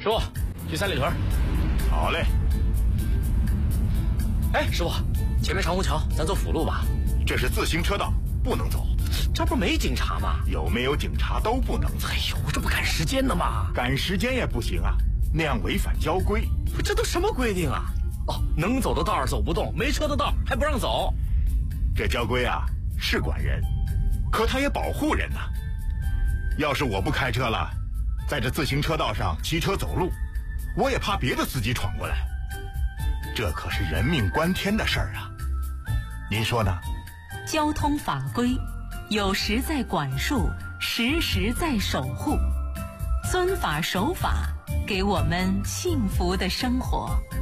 师傅，去三里屯。 好嘞。 哎，师傅，前面长虹桥，咱走辅路吧。 这是自行车道，不能走。 这不是没警察吗？ 有没有警察都不能走。 哎呦，这不赶时间呢吗？ 赶时间也不行啊，那样违反交规。 这都什么规定啊？哦，能走的道儿走不动，没车的道还不让走。 这交规啊是管人，可它也保护人呐。要是我不开车了，在这自行车道上骑车走路，我也怕别的司机闯过来。这可是人命关天的事儿啊，您说呢？ 交通法规有时在管束，时时在守护，遵法守法，给我们幸福的生活。